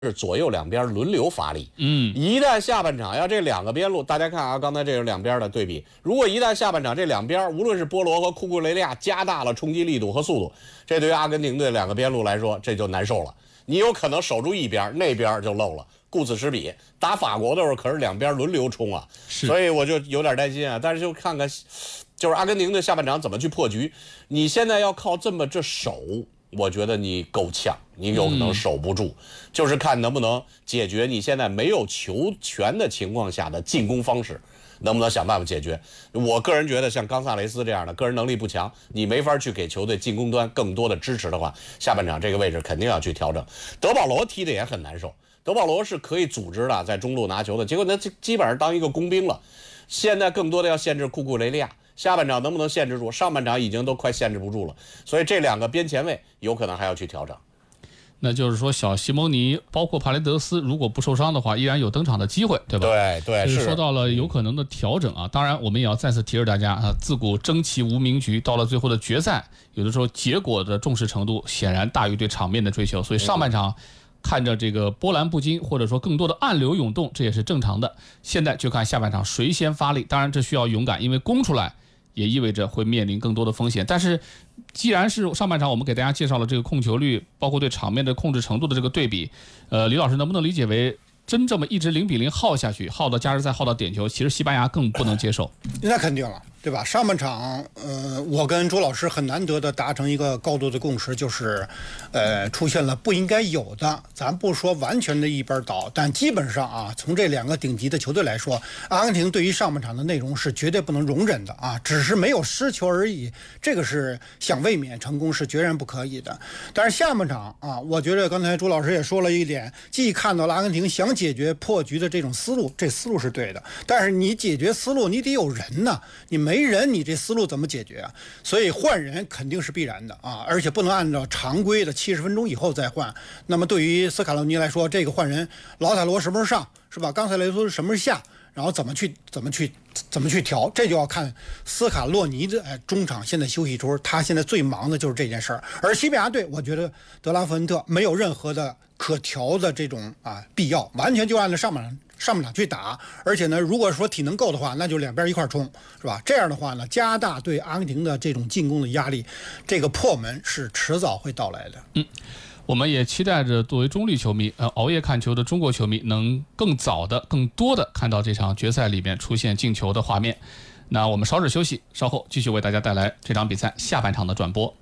是左右两边轮流发力。一旦下半场要这两个边路，大家看啊，刚才这是两边的对比。如果一旦下半场这两边无论是波罗和库库雷利亚加大了冲击力度和速度，这对于阿根廷队两个边路来说这就难受了。你有可能守住一边，那边就漏了。顾此失彼，打法国的时候可是两边轮流冲啊，所以我就有点担心啊。但是就看看，就是阿根廷的下半场怎么去破局。你现在要靠这守，我觉得你够呛，你有可能守不住。就是看能不能解决你现在没有球权的情况下的进攻方式，能不能想办法解决。我个人觉得像冈萨雷斯这样的个人能力不强，你没法去给球队进攻端更多的支持的话，下半场这个位置肯定要去调整。德保罗踢的也很难受，德保罗是可以组织的，在中路拿球的，结果他基本上当一个工兵了。现在更多的要限制库库雷利亚，下半场能不能限制住？上半场已经都快限制不住了，所以这两个边前卫有可能还要去调整。 那就是说，小西蒙尼包括帕雷德斯，如果不受伤的话，依然有登场的机会，对吧？ 对，是说到了有可能的调整啊。当然，我们也要再次提示大家啊，自古争奇无名局，到了最后的决赛，有的时候结果的重视程度显然大于对场面的追求，所以上半场看着这个波澜不惊，或者说更多的暗流涌动，这也是正常的。现在就看下半场谁先发力，当然这需要勇敢，因为攻出来也意味着会面临更多的风险。但是既然是上半场我们给大家介绍了这个控球率，包括对场面的控制程度的这个对比，李老师能不能理解为真这么一直0-0耗下去，耗到加时赛，耗到点球，其实西班牙更不能接受？ 那肯定了，对吧？上半场，我跟周老师很难得的达成一个高度的共识，就是，出现了不应该有的，咱不说完全的一边倒，但基本上啊，从这两个顶级的球队来说，阿根廷对于上半场的内容是绝对不能容忍的啊，只是没有失球而已，这个是想卫冕成功是决然不可以的。但是下半场啊，我觉得刚才周老师也说了一点，既看到了阿根廷想解决破局的这种思路，这思路是对的，但是你解决思路你得有人呢，你没人你这思路怎么解决啊？所以换人肯定是必然的啊，而且不能按照常规的70分钟以后再换。那么对于斯卡洛尼来说，这个换人，老塔罗什么时候上是吧？冈萨雷斯什么时候下？然后怎么去调，这就要看斯卡洛尼的中场现在休息中，他现在最忙的就是这件事儿。而西班牙队，我觉得德拉福恩特没有任何的可调的这种必要，完全就按照上半场去打。而且呢，如果说体能够的话，那就两边一块冲，是吧？这样的话呢，加大对阿根廷的这种进攻的压力，这个破门是迟早会到来的。 我们也期待着作为中立球迷，熬夜看球的中国球迷能更早的、更多的看到这场决赛里面出现进球的画面。那我们稍事休息，稍后继续为大家带来这场比赛下半场的转播。